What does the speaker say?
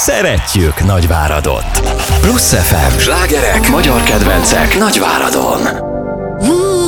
Szeretjük Nagyváradot. Plusz FM. Slágerek, magyar kedvencek Nagyváradon.